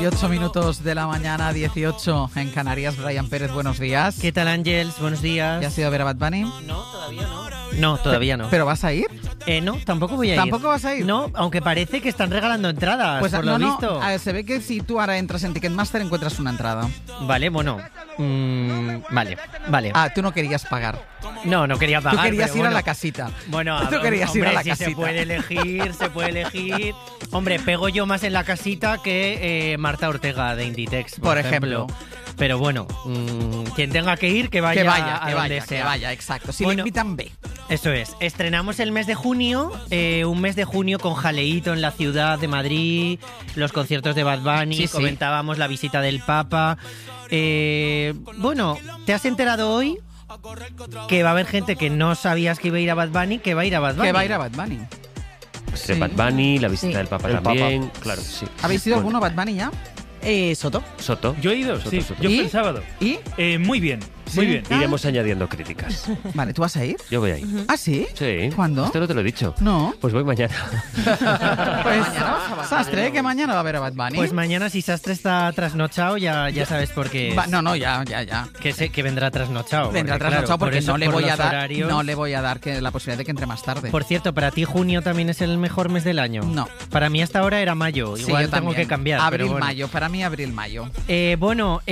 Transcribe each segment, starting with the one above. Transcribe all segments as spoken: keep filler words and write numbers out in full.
ocho minutos de la mañana, dieciocho en Canarias. Brian Pérez, buenos días. ¿Qué tal, Ángels? Buenos días. ¿Ya has ido a ver a Bad Bunny? No, todavía no. No, todavía no. ¿Pero vas a ir? Eh, no, tampoco voy a ir. ¿Tampoco vas a ir? No, aunque parece que están regalando entradas, Pues por no, lo no, visto. a ver, se ve que si tú ahora entras en Ticketmaster encuentras una entrada. Vale, bueno. Mmm, vale, vale. Ah, tú no querías pagar. No, no quería pagar. Tú querías pero ir bueno. a la casita. Bueno, a Tú querías hombre, ir a la si casita. se puede elegir, se puede elegir. Hombre, pego yo más en la casita que eh, Marta Ortega de Inditex, por, Por ejemplo. ejemplo. Pero bueno, mmm, quien tenga que ir, que vaya, que vaya, a que donde vaya, sea. que vaya, exacto. Si Bueno, le invitan, ve. Eso es. Estrenamos el mes de junio, eh, un mes de junio con jaleíto en la ciudad de Madrid, los conciertos de Bad Bunny, Sí, sí. comentábamos la visita del Papa. Eh, bueno, ¿te has enterado hoy que va a haber gente que no sabías que iba a ir a Bad Bunny, que va a ir a Bad Bunny? Que va a ir a Bad Bunny. Pues Sí. de Bad Bunny, la visita Sí. del Papa El también, Papa. claro, sí. ¿Habéis ido Bueno, alguno a Bad Bunny ya? Eh, Soto. Soto. Yo he ido, Soto, sí. Soto. Yo ¿Y? fui el sábado. ¿Y? Eh, muy bien, muy Sí. bien. Iremos añadiendo críticas. Vale, ¿tú vas a ir? Yo voy ahí. ¿Ah, sí? Sí. ¿Cuándo? Esto no te lo he dicho. No. Pues voy mañana. Pues, Sastre, que mañana va a ver a Bad Bunny. Pues mañana, si Sastre está trasnochado, ya, ya sabes por qué es. Va- no, no, ya, ya, ya. Que, sé, que vendrá trasnochado. Vendrá porque, trasnochado claro, por porque eso, no le por voy a los dar horarios. no le voy a dar que la posibilidad de que entre más tarde. Por cierto, ¿para ti junio también es el mejor mes del año? No. Para mí hasta ahora era mayo. Sí, Igual yo tengo también. que cambiar. Abril, pero bueno. mayo. Para mí, abril, mayo. Eh, bueno,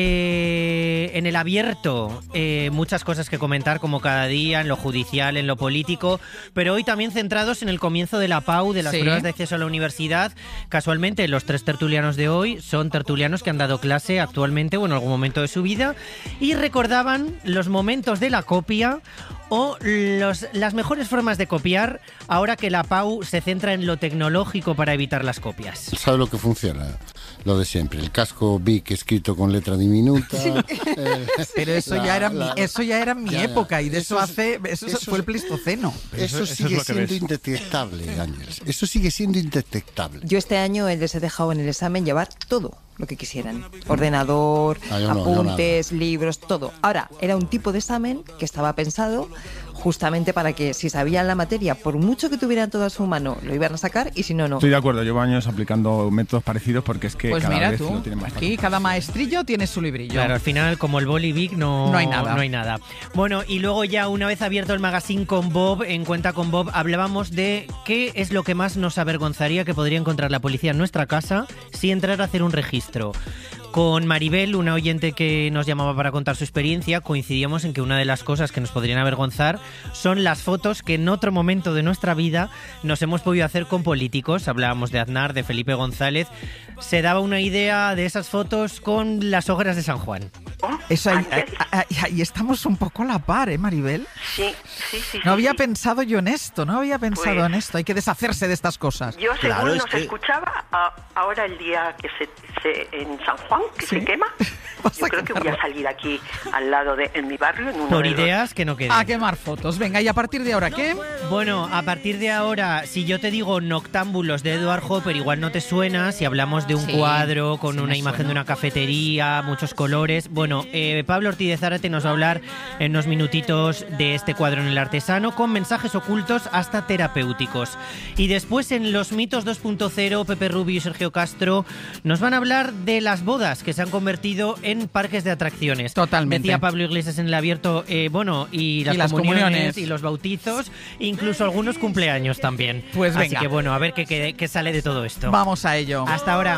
eh, en el abierto eh, muchas cosas que comentar como cada día, en lo judicial, en lo político, pero hoy también centrados en el comienzo de la P A U, de las Sí. pruebas de acceso a la universidad. Casualmente, los tres tertulianos de hoy son tertulianos que han dado clase actualmente o en algún momento de su vida y recordaban los momentos de la copia o los, las mejores formas de copiar ahora que la P A U se centra en lo tecnológico para evitar las copias. ¿Sabe lo que funciona? Lo de siempre, el casco Bic escrito con letra diminuta. eh, Pero eso la- ya era la- mi, eso ya era mi ya, ya. época y de eso, Eso es- hace eso, eso fue el es- Pleistoceno. Eso, sigue siendo indetectable, Ángeles. Eso sigue siendo indetectable. Yo este año les he dejado en el examen llevar todo lo que quisieran. Ordenador, Ah, yo no, yo apuntes, libros, todo. Ahora, era un tipo de examen que estaba pensado justamente para que si sabían la materia, por mucho que tuvieran todo a su mano, lo iban a sacar y si no, no. Estoy de acuerdo, llevo años aplicando métodos parecidos porque es que Pues cada mira vez tú, lo tienen más aquí fácil. cada maestrillo tiene su librillo. Claro, al final, como el boli Vic, no, No hay nada. no hay nada. Bueno, y luego ya una vez abierto el magazine con Bob, en Cuenta con Bob, hablábamos de qué es lo que más nos avergonzaría que podría encontrar la policía en nuestra casa si entrara a hacer un registro. Con Maribel, una oyente que nos llamaba para contar su experiencia, coincidíamos en que una de las cosas que nos podrían avergonzar son las fotos que en otro momento de nuestra vida nos hemos podido hacer con políticos. Hablábamos de Aznar, de Felipe González. Se daba una idea de esas fotos con las hogueras de San Juan. Eso ahí, ahí- ahí- ahí estamos un poco a la par, ¿eh, Maribel? Sí, sí, sí. No había sí. pensado yo en esto, no había pensado Pues- en esto. Hay que deshacerse de estas cosas. Yo según Claro, es nos que- escuchaba, a- ahora el día que se, se- en San Juan, que Sí. se quema, Vas yo a creo que voy a quemarlo. salir aquí al lado de, en mi barrio, en uno Por de los- ideas que no queden. A quemar fotos. Venga, ¿y a partir de ahora qué? Bueno, a partir de ahora, si yo te digo Noctámbulos de Edward Hopper, igual no te suena. Si hablamos de un Sí, cuadro con sí una me imagen suena. de una cafetería, muchos colores. Bueno, eh, Pablo Ortiz de Zárate nos va a hablar en unos minutitos de este cuadro en El Artesano, con mensajes ocultos hasta terapéuticos. Y después en Los Mitos dos punto cero, Pepe Rubio y Sergio Castro nos van a hablar de las bodas que se han convertido en parques de atracciones. Totalmente. Decía Pablo Iglesias en el abierto, eh, bueno, y las, Y las comuniones, comuniones. y los bautizos, incluso algunos cumpleaños también. Pues Así venga. que bueno, a ver qué, qué, qué sale de todo esto. Vamos a ello. Hasta ahora.